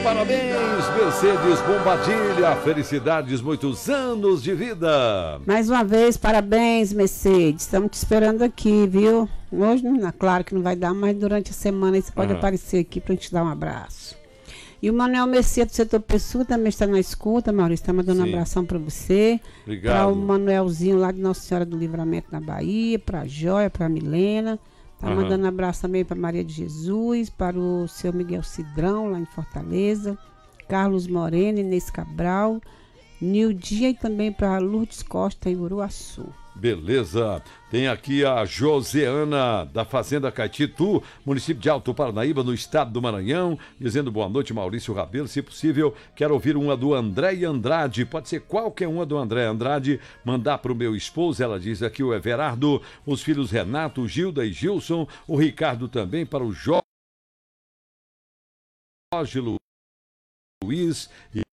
Parabéns, Mercedes Bombadilha. Felicidades, muitos anos de vida. Mais uma vez, parabéns, Mercedes. Estamos te esperando aqui, viu? Hoje, claro que não vai dar, mas durante a semana aí você pode aparecer aqui para a gente dar um abraço. E o Manuel Mercedes do setor Pessoa também está na escuta, Maurício. Está mandando um abração para você. Obrigado. Para o Manuelzinho lá de Nossa Senhora do Livramento na Bahia, para a Jóia, para a Milena. Está mandando um abraço também para Maria de Jesus, para o seu Miguel Cidrão, lá em Fortaleza. Carlos Moreno, Inês Cabral, Nildia e também para Lourdes Costa, em Uruaçu. Beleza. Tem aqui a Joseana da Fazenda Caetitu, município de Alto Paranaíba, no estado do Maranhão, dizendo boa noite, Maurício Rabelo. Se possível, quero ouvir uma do André Andrade. Pode ser qualquer uma do André Andrade. Mandar para o meu esposo, ela diz aqui, o Everardo, os filhos Renato, Gilda e Gilson, o Ricardo também, para o Jorge Luiz